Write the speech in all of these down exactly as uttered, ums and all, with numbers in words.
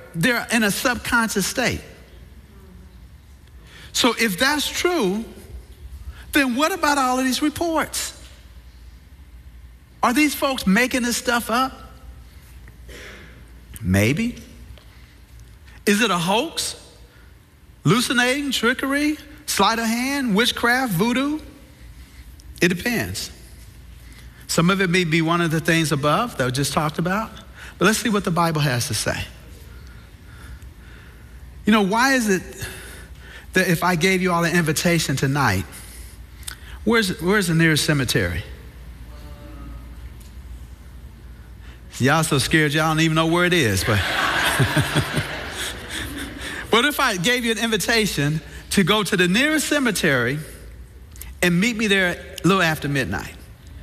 they're in a subconscious state. So if that's true, then what about all of these reports? Are these folks making this stuff up? Maybe. Is it a hoax? Hallucinating, trickery, sleight of hand, witchcraft, voodoo? It depends. Some of it may be one of the things above that we just talked about. But let's see what the Bible has to say. You know, why is it that if I gave you all an invitation tonight, where's, where's the nearest cemetery? Y'all so scared y'all don't even know where it is. But what if I gave you an invitation to go to the nearest cemetery and meet me there a little after midnight?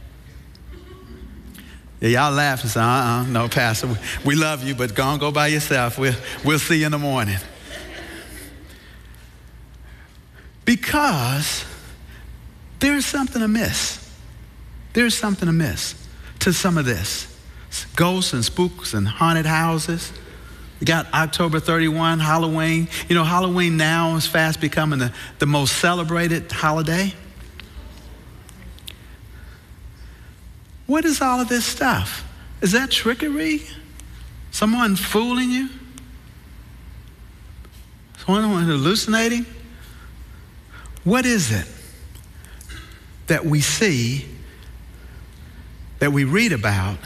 Yeah, y'all laugh and say, uh-uh, no, Pastor, we love you, but go on, go by yourself. We'll, we'll see you in the morning. Because there's something amiss. There's something amiss to some of this. Ghosts and spooks and haunted houses. We got October thirty-first, Halloween. You know, Halloween now is fast becoming the, the most celebrated holiday. What is all of this stuff? Is that trickery? Someone fooling you? Someone hallucinating? What is it that we see, that we read about,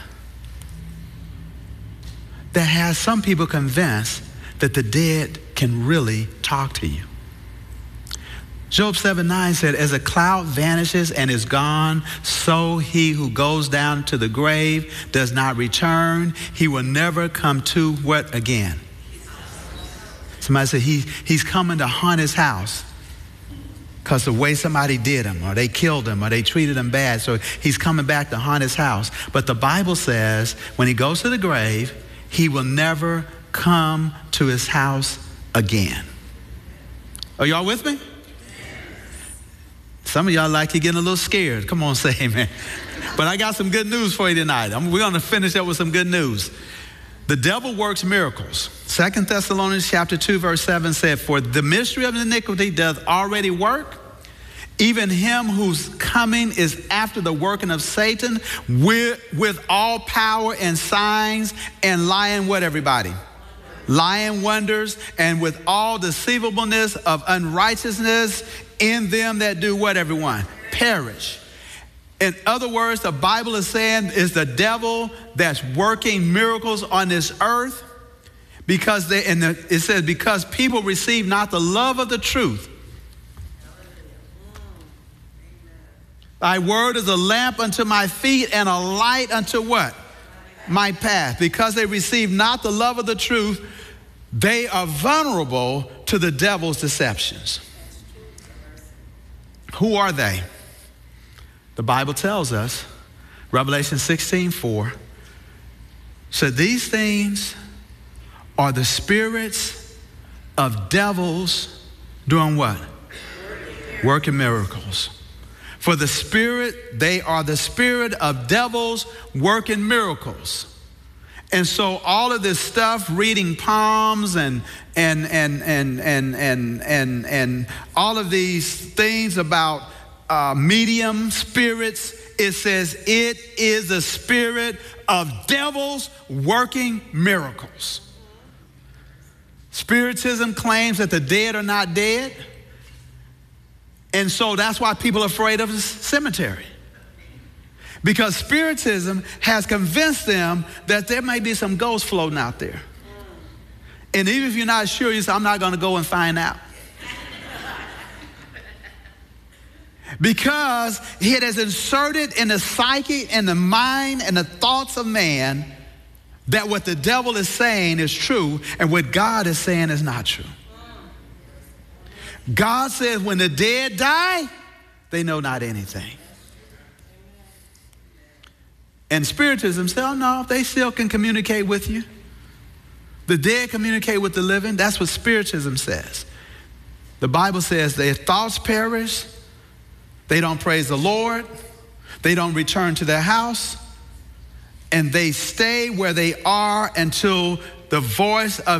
that has some people convinced that the dead can really talk to you? Job seven nine said, as a cloud vanishes and is gone, so he who goes down to the grave does not return. He will never come to what again? Somebody said he, he's coming to haunt his house because the way somebody did him, or they killed him, or they treated him bad. So he's coming back to haunt his house. But the Bible says when he goes to the grave, he will never come to his house again. Are y'all with me? Some of y'all like you're getting a little scared. Come on, say amen. But I got some good news for you tonight. I'm, we're going to finish up with some good news. The devil works miracles. Second Thessalonians chapter two, verse seven said, for the mystery of iniquity doth already work. Even him whose coming is after the working of Satan with, with all power and signs and lying what, everybody? Lying wonders, and with all deceivableness of unrighteousness in them that do what, everyone? Perish. In other words, the Bible is saying is the devil that's working miracles on this earth because they, and the, it says, because people receive not the love of the truth. Thy word is a lamp unto my feet and a light unto what? My path. Because they receive not the love of the truth, they are vulnerable to the devil's deceptions. Who are they? The Bible tells us, Revelation sixteen four, so these things are the spirits of devils doing what? Working miracles. For the spirit, they are the spirit of devils working miracles. And so all of this stuff, reading palms and and and and and and and, and all of these things about uh, medium spirits, it says it is the spirit of devils working miracles. Spiritism claims that the dead are not dead. And so that's why people are afraid of the cemetery. Because Spiritism has convinced them that there may be some ghosts floating out there. And even if you're not sure, you say, I'm not going to go and find out. Because it has inserted in the psyche and the mind and the thoughts of man that what the devil is saying is true and what God is saying is not true. God says when the dead die, they know not anything. And Spiritism says, oh no, they still can communicate with you. The dead communicate with the living. That's what Spiritism says. The Bible says their thoughts perish. They don't praise the Lord. They don't return to their house. And they stay where they are until the voice of